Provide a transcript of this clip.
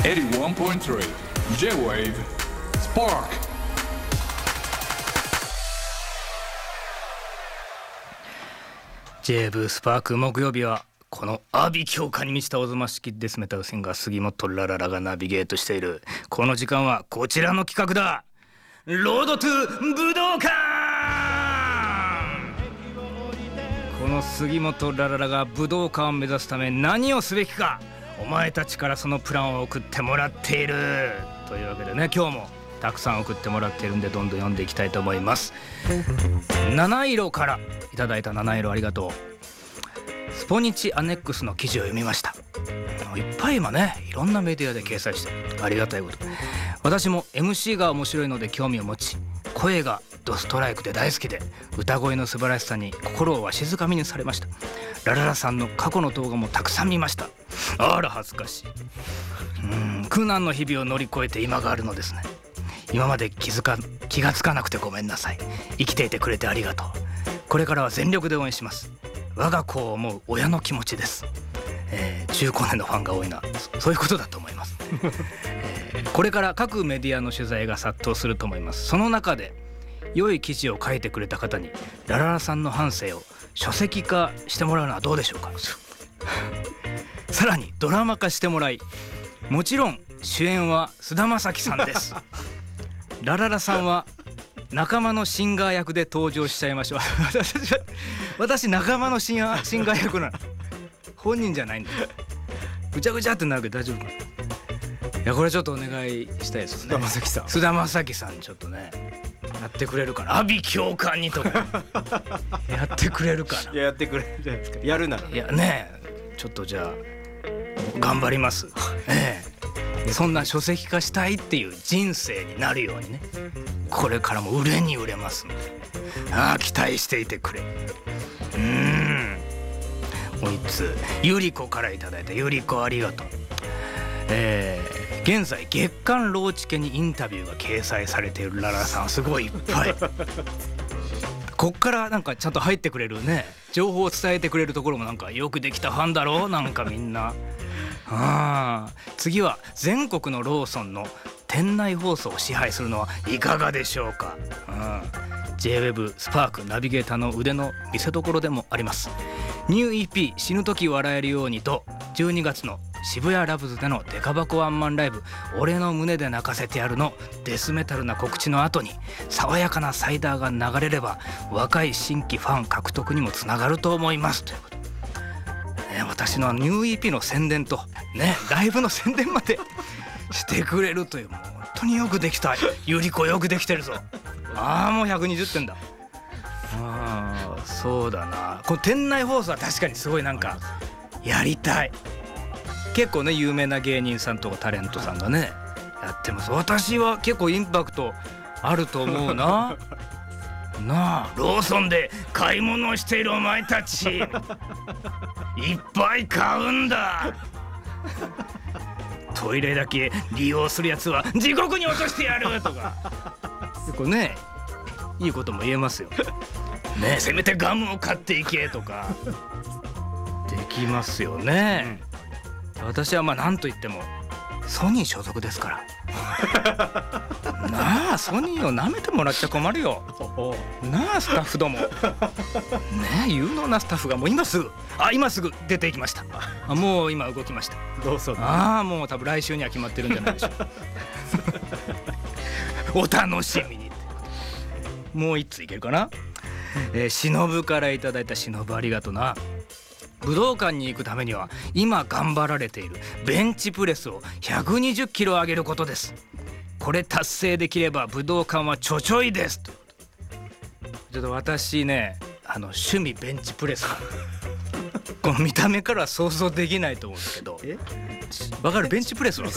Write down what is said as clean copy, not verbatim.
81.3 J-Wave Spark。 J-Wave スパーク、木曜日はこの阿鼻教科に満ちたおぞましきデスメタルシンガー杉本ラララがナビゲートしているこの時間はこちらの企画だ。ロードトゥ武道館。この杉本ラララが武道館を目指すため何をすべきか、お前たちからそのプランを送ってもらっているというわけでね、今日もたくさん送ってもらっているんでどんどん読んでいきたいと思います。七色からいただいた七色ありがとう。スポニチアネックスの記事を読みました。いっぱい今ね、いろんなメディアで掲載してありがたいこと。私も MC が面白いので興味を持ち、声がドストライクで大好きで、歌声の素晴らしさに心をわしづかみにされました。ラララさんの過去の動画もたくさん見ました。あら恥ずかしい。苦難の日々を乗り越えて今があるのですね。今まで気がつかなくてごめんなさい。生きていてくれてありがとう。これからは全力で応援します。我が子を思う親の気持ちです。中高年のファンが多いな、そういうことだと思います。これから各メディアの取材が殺到すると思います。その中で良い記事を書いてくれた方にラララさんの半生を書籍化してもらうのはどうでしょうか。さらにドラマ化してもらい、もちろん主演は菅田将暉さんです。ラララさんは仲間のシンガー役で登場しちゃいましょう。私仲間のシンガー役なの。本人じゃないんだよ。ぐちゃぐちゃってなるけど大丈夫かな。いや、これちょっとお願いしたいですよね。菅田将暉さんちょっとねやってくれるかな。阿鼻教官にとかやってくれるかな。 やってくれるじゃないですか。やるなら。 いやね、ちょっとじゃあ頑張ります。そんな書籍化したいっていう人生になるようにね、これからも売れに売れますので、期待していてくれ。もう一通ゆり子からいただいた。ゆり子ありがとう。現在月刊ローチケにインタビューが掲載されているララさん、すごいいっぱい。こっからなんかちゃんと入ってくれるね、情報を伝えてくれるところもなんかよくできたファンだろう、なんかみんな。次は全国のローソンの店内放送を支配するのはいかがでしょうか。J-Wave スパークナビゲーターの腕の見せ所でもあります。ニュー EP 死ぬ時笑えるようにと12月の渋谷ラブズでのデカ箱ワンマンライブ俺の胸で泣かせてやるのデスメタルな告知の後に爽やかなサイダーが流れれば若い新規ファン獲得にもつながると思いますということ、私のニュー EP の宣伝とね、ライブの宣伝までしてくれるという、もう本当によくできた。ゆり子よくできてるぞ。もう120点だ。そうだな、この店内放送は確かにすごいなんかやりたい。結構ね有名な芸人さんとかタレントさんがねやってます。私は結構インパクトあると思うな。なあ、ローソンで買い物をしているお前たちいっぱい買うんだ。トイレだけ利用するやつは地獄に落としてやるとか結構ねいいことも言えますよね。せめてガムを買っていけとかできますよね。私はまあ何と言ってもソニー所属ですからなあ、ソニーを舐めてもらっちゃ困るよなあ、スタッフどもねえ、有能なスタッフがもう今すぐ出ていきました。もう今動きました。 どうぞ。 もう多分来週には決まってるんじゃないでしょうお楽しみに。もう一ついけるかな。しのぶからいただいた。しのぶありがとな。武道館に行くためには今頑張られているベンチプレスを120キロ上げることです。これ達成できれば武道館はちょちょいですと。ちょっと私ね、趣味ベンチプレスこの見た目からは想像できないと思うんですけど、わかる？ベンチプレスわかる？